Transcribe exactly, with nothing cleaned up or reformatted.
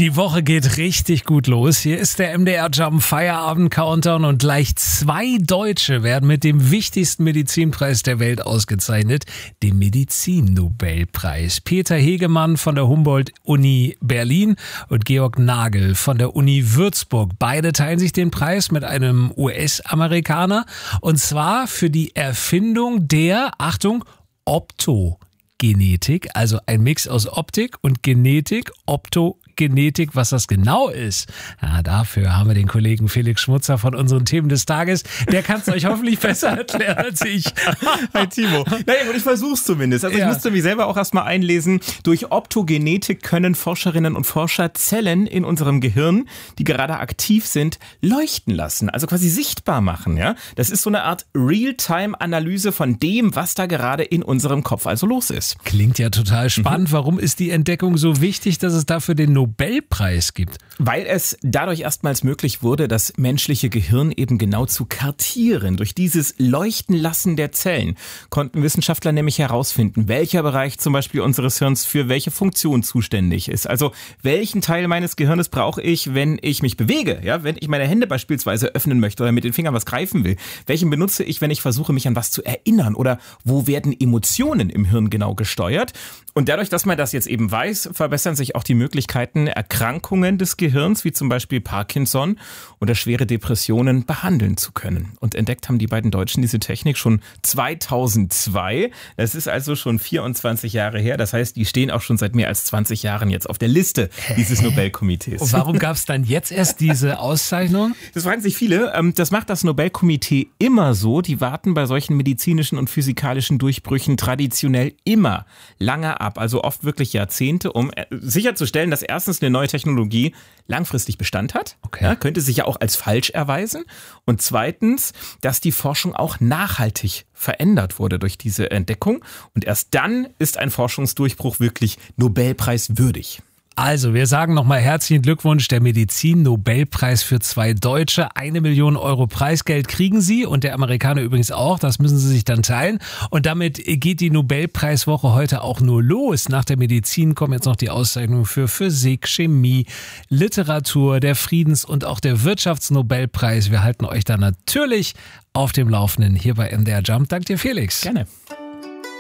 Die Woche geht richtig gut los. Hier ist der M D R Jump Feierabend Countdown und gleich zwei Deutsche werden mit dem wichtigsten Medizinpreis der Welt ausgezeichnet, dem Medizin-Nobelpreis. Peter Hegemann von der Humboldt-Uni Berlin und Georg Nagel von der Uni Würzburg. Beide teilen sich den Preis mit einem U S-Amerikaner und zwar für die Erfindung der, Achtung, Optogenetik, also ein Mix aus Optik und Genetik, Optogenetik. Genetik, was das genau ist. Ja, dafür haben wir den Kollegen Felix Schmutzer von unseren Themen des Tages. Der kann es euch hoffentlich besser erklären als ich. Hi Timo. Naja, und ich versuch's zumindest. Also ja. Ich musste mich selber auch erstmal einlesen. Durch Optogenetik können Forscherinnen und Forscher Zellen in unserem Gehirn, die gerade aktiv sind, leuchten lassen. Also quasi sichtbar machen. Ja, das ist so eine Art Realtime-Analyse von dem, was da gerade in unserem Kopf also los ist. Klingt ja total spannend. Mhm. Warum ist die Entdeckung so wichtig, dass es dafür den Nobelpreis gibt? Weil es dadurch erstmals möglich wurde, das menschliche Gehirn eben genau zu kartieren. Durch dieses Leuchtenlassen der Zellen konnten Wissenschaftler nämlich herausfinden, welcher Bereich zum Beispiel unseres Hirns für welche Funktion zuständig ist. Also welchen Teil meines Gehirnes brauche ich, wenn ich mich bewege, ja, wenn ich meine Hände beispielsweise öffnen möchte oder mit den Fingern was greifen will. Welchen benutze ich, wenn ich versuche, mich an was zu erinnern, oder wo werden Emotionen im Hirn genau gesteuert? Und dadurch, dass man das jetzt eben weiß, verbessern sich auch die Möglichkeiten, Erkrankungen des Gehirns, wie zum Beispiel Parkinson oder schwere Depressionen, behandeln zu können. Und entdeckt haben die beiden Deutschen diese Technik schon zweitausendzwei. Das ist also schon vierundzwanzig Jahre her. Das heißt, die stehen auch schon seit mehr als zwanzig Jahren jetzt auf der Liste dieses Nobelkomitees. Und warum gab es dann jetzt erst diese Auszeichnung? Das fragen sich viele. Das macht das Nobelkomitee immer so. Die warten bei solchen medizinischen und physikalischen Durchbrüchen traditionell immer lange ab, also oft wirklich Jahrzehnte, um sicherzustellen, dass erstens eine neue Technologie langfristig Bestand hat, okay. Ja, könnte sich ja auch als falsch erweisen, und zweitens, dass die Forschung auch nachhaltig verändert wurde durch diese Entdeckung, und erst dann ist ein Forschungsdurchbruch wirklich Nobelpreiswürdig. Also, wir sagen nochmal herzlichen Glückwunsch, der Medizin-Nobelpreis für zwei Deutsche. Eine Million Euro Preisgeld kriegen sie und der Amerikaner übrigens auch. Das müssen sie sich dann teilen. Und damit geht die Nobelpreiswoche heute auch nur los. Nach der Medizin kommen jetzt noch die Auszeichnungen für Physik, Chemie, Literatur, der Friedens- und auch der Wirtschaftsnobelpreis. Wir halten euch da natürlich auf dem Laufenden hier bei M D R Jump. Dank dir, Felix. Gerne.